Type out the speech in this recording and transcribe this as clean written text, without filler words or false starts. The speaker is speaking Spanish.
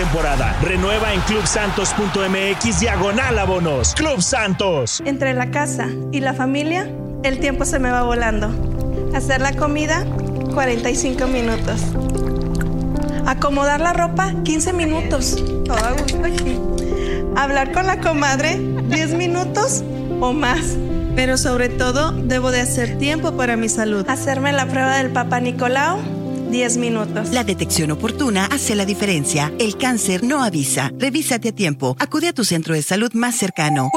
temporada. Renueva en clubsantos.mx/abonos. Club Santos. Entre la casa y la familia, el tiempo se me va volando. Hacer la comida, 45 minutos. Acomodar la ropa, 15 minutos. Todo a gusto aquí. Hablar con la comadre, 10 minutos o más. Pero sobre todo, debo de hacer tiempo para mi salud. Hacerme la prueba del Papá Nicolau, 10 minutos. La detección oportuna hace la diferencia. El cáncer no avisa. Revísate a tiempo. Acude a tu centro de salud más cercano.